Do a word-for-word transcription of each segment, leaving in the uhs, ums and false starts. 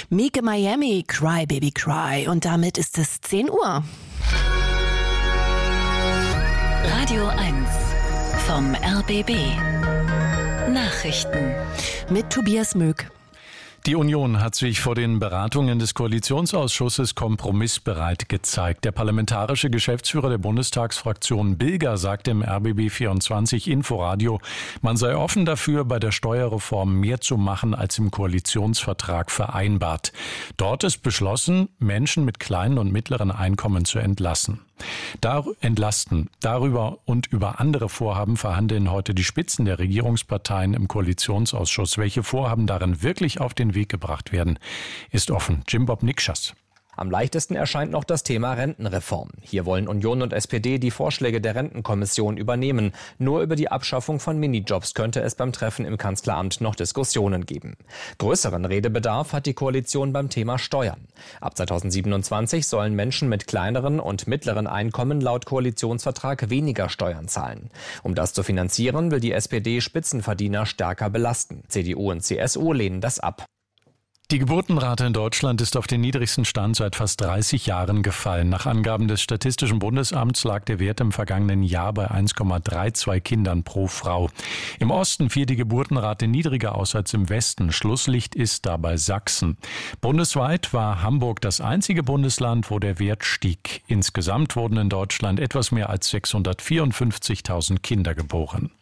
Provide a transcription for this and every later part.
Mieke Miami, Cry Baby Cry. Und damit ist es zehn Uhr. Radio eins vom R B B. Nachrichten mit Tobias Möck. Die Union hat sich vor den Beratungen des Koalitionsausschusses kompromissbereit gezeigt. Der parlamentarische Geschäftsführer der Bundestagsfraktion Bilger sagte im R B B vierundzwanzig Inforadio, man sei offen dafür, bei der Steuerreform mehr zu machen als im Koalitionsvertrag vereinbart. Dort ist beschlossen, Menschen mit kleinen und mittleren Einkommen zu entlassen. Dar- entlasten. Darüber und über andere Vorhaben verhandeln heute die Spitzen der Regierungsparteien im Koalitionsausschuss. Welche Vorhaben darin wirklich auf den Weg gebracht werden, ist offen. Jim Bob Nikschas. Am leichtesten erscheint noch das Thema Rentenreform. Hier wollen Union und S P D die Vorschläge der Rentenkommission übernehmen. Nur über die Abschaffung von Minijobs könnte es beim Treffen im Kanzleramt noch Diskussionen geben. Größeren Redebedarf hat die Koalition beim Thema Steuern. Ab zweitausendsiebenundzwanzig sollen Menschen mit kleineren und mittleren Einkommen laut Koalitionsvertrag weniger Steuern zahlen. Um das zu finanzieren, will die S P D Spitzenverdiener stärker belasten. C D U und C S U lehnen das ab. Die Geburtenrate in Deutschland ist auf den niedrigsten Stand seit fast dreißig Jahren gefallen. Nach Angaben des Statistischen Bundesamts lag der Wert im vergangenen Jahr bei eins Komma zweiunddreißig Kindern pro Frau. Im Osten fiel die Geburtenrate niedriger aus als im Westen. Schlusslicht ist dabei Sachsen. Bundesweit war Hamburg das einzige Bundesland, wo der Wert stieg. Insgesamt wurden in Deutschland etwas mehr als sechshundertvierundfünfzigtausend Kinder geboren.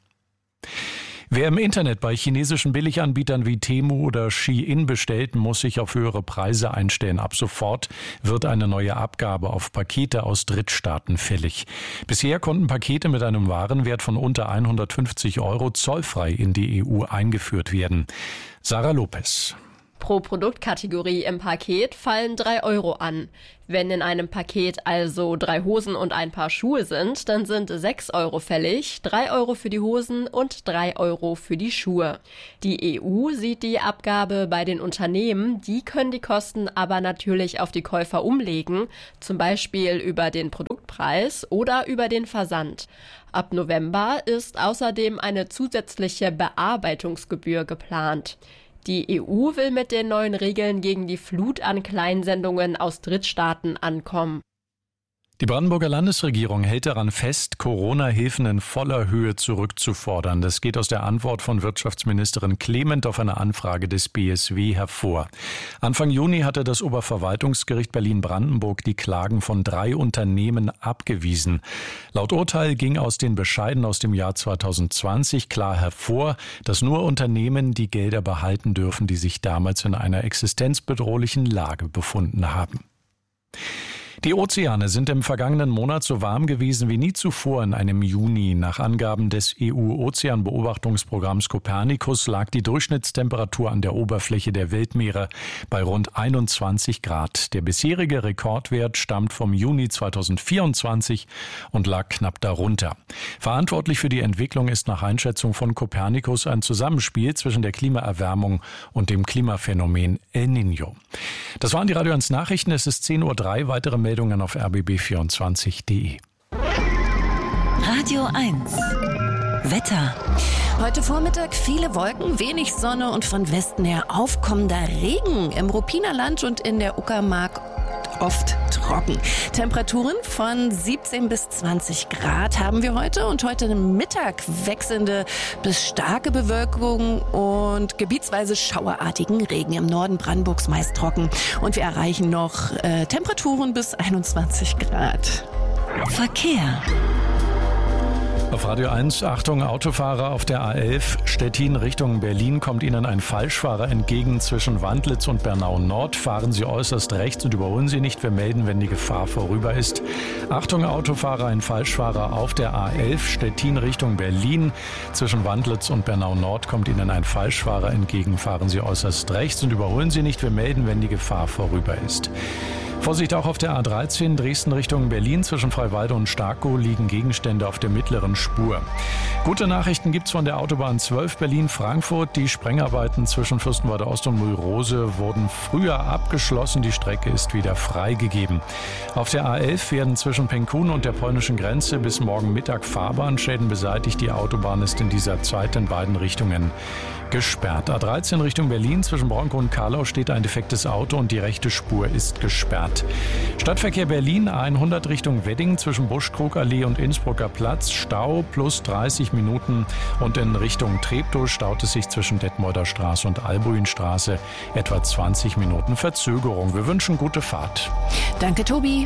Wer im Internet bei chinesischen Billiganbietern wie Temu oder Shein bestellt, muss sich auf höhere Preise einstellen. Ab sofort wird eine neue Abgabe auf Pakete aus Drittstaaten fällig. Bisher konnten Pakete mit einem Warenwert von unter hundertfünfzig Euro zollfrei in die E U eingeführt werden. Sarah Lopez. Pro Produktkategorie im Paket fallen drei Euro an. Wenn in einem Paket also drei Hosen und ein Paar Schuhe sind, dann sind sechs Euro fällig, drei Euro für die Hosen und drei Euro für die Schuhe. Die E U sieht die Abgabe bei den Unternehmen, die können die Kosten aber natürlich auf die Käufer umlegen, zum Beispiel über den Produktpreis oder über den Versand. Ab November ist außerdem eine zusätzliche Bearbeitungsgebühr geplant. Die E U will mit den neuen Regeln gegen die Flut an Kleinsendungen aus Drittstaaten ankommen. Die Brandenburger Landesregierung hält daran fest, Corona-Hilfen in voller Höhe zurückzufordern. Das geht aus der Antwort von Wirtschaftsministerin Clement auf eine Anfrage des B S W hervor. Anfang Juni hatte das Oberverwaltungsgericht Berlin-Brandenburg die Klagen von drei Unternehmen abgewiesen. Laut Urteil ging aus den Bescheiden aus dem Jahr zweitausendzwanzig klar hervor, dass nur Unternehmen die Gelder behalten dürfen, die sich damals in einer existenzbedrohlichen Lage befunden haben. Die Ozeane sind im vergangenen Monat so warm gewesen wie nie zuvor in einem Juni. Nach Angaben des E U-Ozeanbeobachtungsprogramms Copernicus lag die Durchschnittstemperatur an der Oberfläche der Weltmeere bei rund einundzwanzig Grad. Der bisherige Rekordwert stammt vom Juni zweitausendvierundzwanzig und lag knapp darunter. Verantwortlich für die Entwicklung ist nach Einschätzung von Copernicus ein Zusammenspiel zwischen der Klimaerwärmung und dem Klimaphänomen El Niño. Das waren die Radio eins Nachrichten. Es ist zehn Uhr drei. Weitere Meldungen auf r b b vierundzwanzig punkt d e. Radio eins Wetter. Heute Vormittag viele Wolken, wenig Sonne und von Westen her aufkommender Regen. Im Ruppiner Land und in der Uckermark oft trocken. Temperaturen von siebzehn bis zwanzig Grad haben wir heute und heute Mittag wechselnde bis starke Bewölkung und gebietsweise schauerartigen Regen. Im Norden Brandenburgs meist trocken und wir erreichen noch äh, Temperaturen bis einundzwanzig Grad. Verkehr. Auf Radio eins, Achtung, Autofahrer auf der A elf, Stettin Richtung Berlin kommt Ihnen ein Falschfahrer entgegen zwischen Wandlitz und Bernau Nord. Fahren Sie äußerst rechts und überholen Sie nicht. Wir melden, wenn die Gefahr vorüber ist. Achtung, Autofahrer, ein Falschfahrer auf der A elf, Stettin Richtung Berlin. Zwischen Wandlitz und Bernau Nord kommt Ihnen ein Falschfahrer entgegen. Fahren Sie äußerst rechts und überholen Sie nicht. Wir melden, wenn die Gefahr vorüber ist. Vorsicht auch auf der A dreizehn Dresden Richtung Berlin. Zwischen Freiwalde und Starkow liegen Gegenstände auf der mittleren Spur. Gute Nachrichten gibt's von der Autobahn zwölf Berlin-Frankfurt. Die Sprengarbeiten zwischen Fürstenwalde Ost und Mühlrose wurden früher abgeschlossen. Die Strecke ist wieder freigegeben. Auf der A elf werden zwischen Penkun und der polnischen Grenze bis morgen Mittag Fahrbahnschäden beseitigt. Die Autobahn ist in dieser Zeit in beiden Richtungen gesperrt. A dreizehn Richtung Berlin zwischen Bronkow und Karlau steht ein defektes Auto und die rechte Spur ist gesperrt. Stadtverkehr Berlin hundert Richtung Wedding zwischen Buschkrugallee und Innsbrucker Platz. Stau plus dreißig Minuten und in Richtung Treptow staut es sich zwischen Detmolder Straße und Albuinstraße etwa zwanzig Minuten Verzögerung. Wir wünschen gute Fahrt. Danke, Tobi.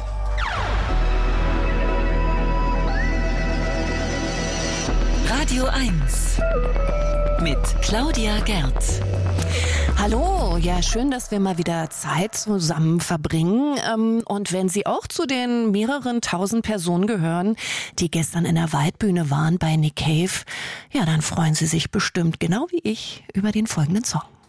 Radio eins mit Claudia Gerz. Hallo, ja schön, dass wir mal wieder Zeit zusammen verbringen. Und wenn Sie auch zu den mehreren tausend Personen gehören, die gestern in der Waldbühne waren bei Nick Cave, ja, dann freuen Sie sich bestimmt genau wie ich über den folgenden Song.